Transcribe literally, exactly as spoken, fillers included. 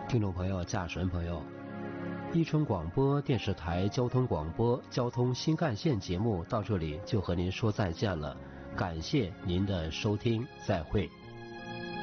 听众朋友、驾驶人朋友，伊春广播电视台交通广播交通新干线节目到这里就和您说再见了，感谢您的收听，再会。